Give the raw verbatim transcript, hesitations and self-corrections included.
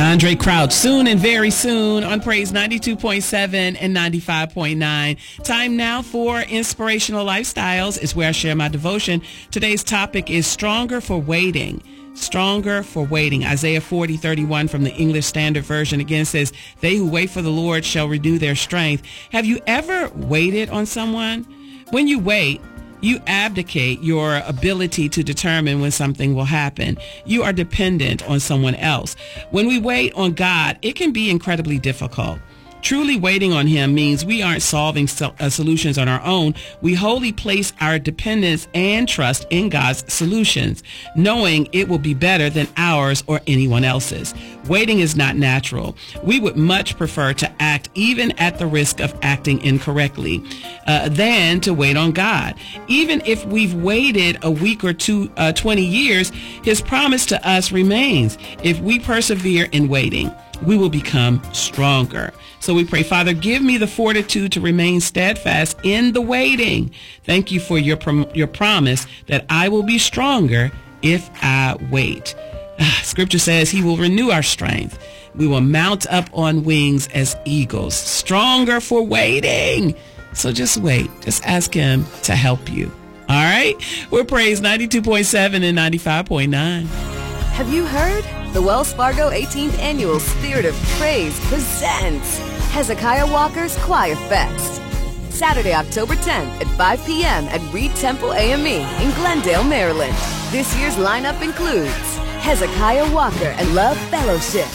Andre Crouch, soon and very soon on Praise ninety-two point seven and ninety-five point nine. Time now for Inspirational Lifestyles. It's where I share my devotion. Today's topic is Stronger for Waiting. Stronger for waiting. Isaiah forty thirty-one from the English Standard Version again says, "They who wait for the Lord shall renew their strength." Have you ever waited on someone? When you wait, you abdicate your ability to determine when something will happen. You are dependent on someone else. When we wait on God, it can be incredibly difficult. Truly waiting on him means we aren't solving so, uh, solutions on our own. We wholly place our dependence and trust in God's solutions, knowing it will be better than ours or anyone else's. Waiting is not natural. We would much prefer to act, even at the risk of acting incorrectly, uh, than to wait on God. Even if we've waited a week or two, uh, twenty years, his promise to us remains. If we persevere in waiting, we will become stronger. So we pray, Father, give me the fortitude to remain steadfast in the waiting. Thank you for your prom- your promise that I will be stronger if I wait. Scripture says he will renew our strength. We will mount up on wings as eagles, stronger for waiting. So just wait. Just ask him to help you. All right? We're Praise ninety-two point seven and ninety-five point nine. Have you heard? The Wells Fargo eighteenth Annual Spirit of Praise presents Hezekiah Walker's Choir Fest. Saturday, October tenth at five p.m. at Reed Temple A M E in Glendale, Maryland. This year's lineup includes Hezekiah Walker and Love Fellowship,